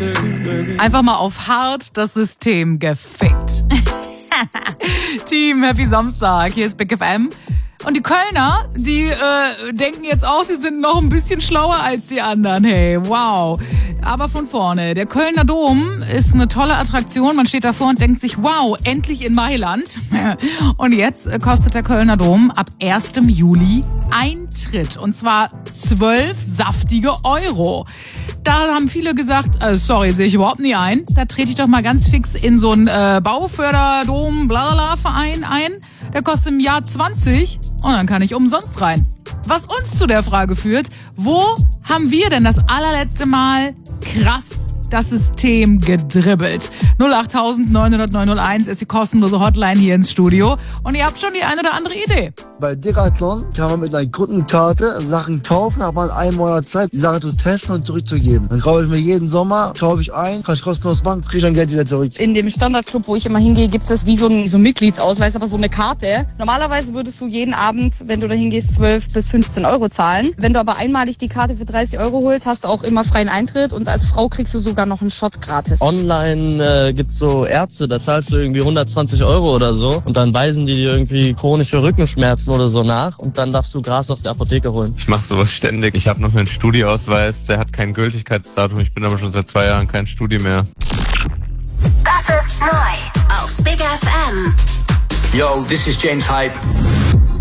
Einfach mal auf hart das System gefickt. Team, Happy Samstag. Hier ist Big FM. Und die Kölner, die denken jetzt auch, sie sind noch ein bisschen schlauer als die anderen. Hey, wow. Aber von vorne. Der Kölner Dom ist eine tolle Attraktion. Man steht davor und denkt sich, wow, endlich in Mailand. Und jetzt kostet der Kölner Dom ab 1. Juli Eintritt. Und zwar 12 saftige Euro. Da haben viele gesagt, sorry, sehe ich überhaupt nie ein. Da trete ich doch mal ganz fix in so einen Bauförderdom, blablabla Verein ein. Der kostet im Jahr 20 und dann kann ich umsonst rein. Was uns zu der Frage führt, wo haben wir denn das allerletzte Mal krass das System gedribbelt? 08900 ist die kostenlose Hotline hier ins Studio. Und ihr habt schon die eine oder andere Idee. Bei Decathlon kann man mit einer Kundenkarte Sachen kaufen, hat man einen Monat Zeit, die Sache zu testen und zurückzugeben. Dann kaufe ich mir jeden Sommer, kaufe ich ein, kann ich kostenlos banken, kriege ich dann Geld wieder zurück. In dem Standardclub, wo ich immer hingehe, gibt es wie so ein Mitgliedsausweis, aber so eine Karte. Normalerweise würdest du jeden Abend, wenn du da hingehst, 12 bis 15 Euro zahlen. Wenn du aber einmalig die Karte für 30 Euro holst, hast du auch immer freien Eintritt und als Frau kriegst du sogar noch einen Shot gratis. Online gibt's so Ärzte, da zahlst du irgendwie 120 Euro oder so und dann weisen die dir irgendwie chronische Rückenschmerzen oder so nach und dann darfst du Gras aus der Apotheke holen. Ich mache sowas ständig. Ich habe noch einen Studieausweis, der hat kein Gültigkeitsdatum. Ich bin aber schon seit 2 Jahren kein Studi mehr. Das ist neu auf Big FM. Yo, this is James Hype.